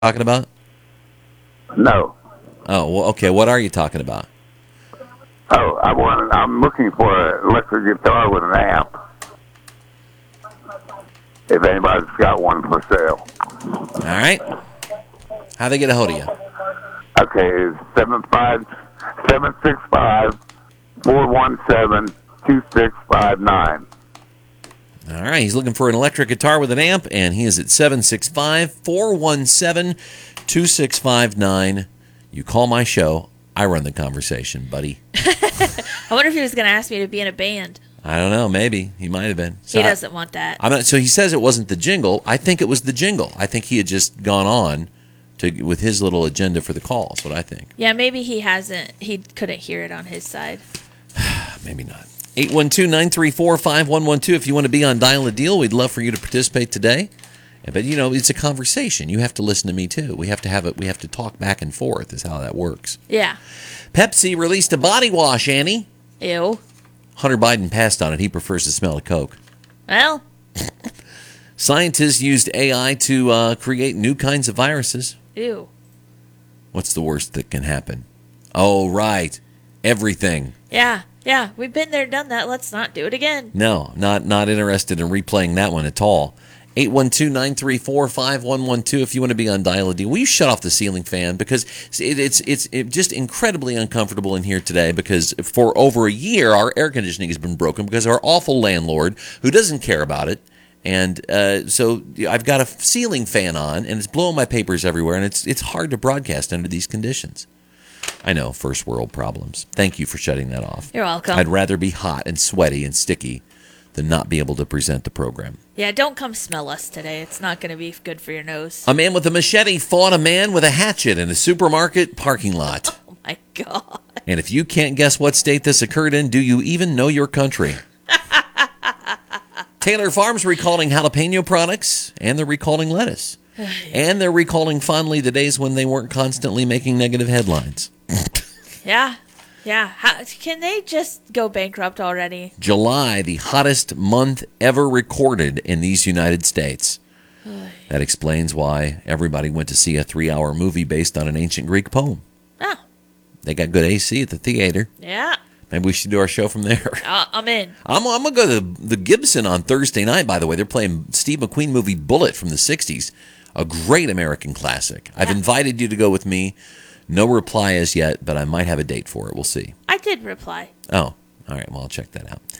talking about? No. Oh, well, okay. What are you talking about? Oh, I'm looking for an electric guitar with an amp. If anybody's got one for sale. All right. How they get a hold of you? Okay, it's 765-417-2659. All right. He's looking for an electric guitar with an amp, and he is at 765-417-2659. You call my show. I run the conversation, buddy. I wonder if he was going to ask me to be in a band. I don't know. Maybe. He might have been. So he doesn't want that. So he says it wasn't the jingle. I think it was the jingle. I think he had just gone on with his little agenda for the call. That's what I think. Yeah, maybe he couldn't hear it on his side. Maybe not. 812-934-5112. If you want to be on Dial a Deal, we'd love for you to participate today. But, it's a conversation. You have to listen to me, too. We have to have it. We have to talk back and forth is how that works. Yeah. Pepsi released a body wash, Annie. Ew. Hunter Biden passed on it. He prefers the smell of Coke. Well. Scientists used AI to create new kinds of viruses. Ew. What's the worst that can happen? Oh, right. Everything. Yeah. We've been there, done that. Let's not do it again. No, not interested in replaying that one at all. 812-934-5112 if you want to be on Dial-A-Deal. Will you shut off the ceiling fan? Because it's just incredibly uncomfortable in here today because for over a year, our air conditioning has been broken because of our awful landlord who doesn't care about it. And so I've got a ceiling fan on, and it's blowing my papers everywhere, and it's hard to broadcast under these conditions. I know, first world problems. Thank you for shutting that off. You're welcome. I'd rather be hot and sweaty and sticky than not be able to present the program. Yeah, don't come smell us today. It's not going to be good for your nose. A man with a machete fought a man with a hatchet in a supermarket parking lot. Oh, my God. And if you can't guess what state this occurred in, do you even know your country? Taylor Farms recalling jalapeno products, and they're recalling lettuce. And they're recalling fondly the days when they weren't constantly making negative headlines. Yeah. Can they just go bankrupt already? July, the hottest month ever recorded in these United States. That explains why everybody went to see a 3-hour movie based on an ancient Greek poem. Oh. They got good AC at the theater. Yeah. Maybe we should do our show from there. I'm in. I'm going to go to the Gibson on Thursday night, by the way. They're playing Steve McQueen movie Bullet from the 60s. A great American classic. Yeah. I've invited you to go with me. No reply as yet, but I might have a date for it. We'll see. I did reply. Oh, all right. Well, I'll check that out.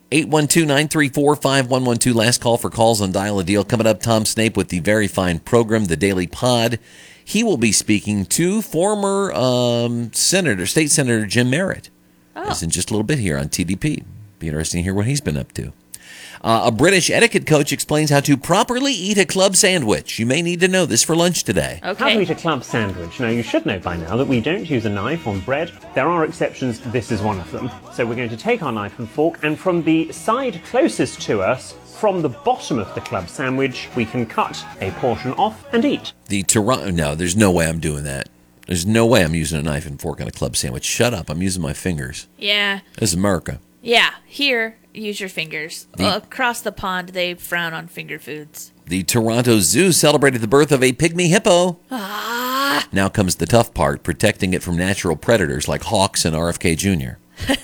812-934-5112. Last call for calls on Dial-A-Deal. Coming up, Tom Snape with the very fine program, The Daily Pod. He will be speaking to former State Senator Jim Merritt. Oh. That's in just a little bit here on TDP. Be interesting to hear what he's been up to. A British etiquette coach explains how to properly eat a club sandwich. You may need to know this for lunch today. Okay. How to eat a club sandwich. Now, you should know by now that we don't use a knife on bread. There are exceptions. This is one of them. So we're going to take our knife and fork, and from the side closest to us, from the bottom of the club sandwich, we can cut a portion off and eat. No, there's no way I'm doing that. There's no way I'm using a knife and fork on a club sandwich. Shut up. I'm using my fingers. Yeah. This is America. Yeah. Here, use your fingers. Across the pond, they frown on finger foods. The Toronto Zoo celebrated the birth of a pygmy hippo. Ah. Now comes the tough part, protecting it from natural predators like hawks and RFK Jr.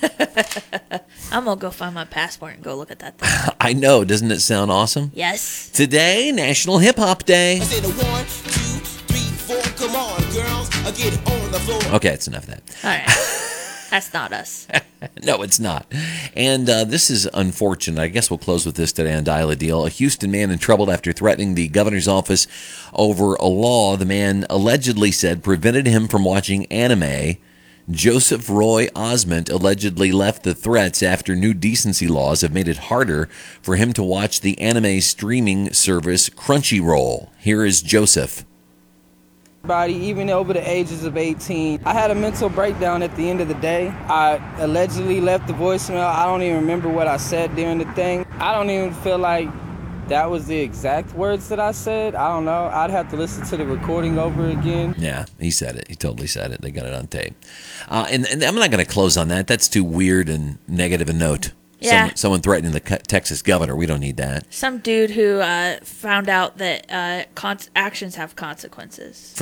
I'm going to go find my passport and go look at that thing. I know. Doesn't it sound awesome? Yes. Today, National Hip Hop Day. I said 1, 2, 3, 4, come on, girls, I get on the floor. Okay, that's enough of that. All right. That's not us. No, it's not. And this is unfortunate. I guess we'll close with this today on Dial-A-Deal. A Houston man in trouble after threatening the governor's office over a law the man allegedly said prevented him from watching anime. Joseph Roy Osment allegedly left the threats after new decency laws have made it harder for him to watch the anime streaming service Crunchyroll. Here is Joseph. Even over the ages of 18. I had a mental breakdown at the end of the day. I allegedly left the voicemail. I don't even remember what I said during the thing. I don't even feel like that was the exact words that I said. I don't know. I'd have to listen to the recording over again. Yeah, he said it. He totally said it. They got it on tape. And I'm not going to close on that. That's too weird and negative a note. Yeah. Someone threatening the Texas governor. We don't need that. Some dude who found out that actions have consequences.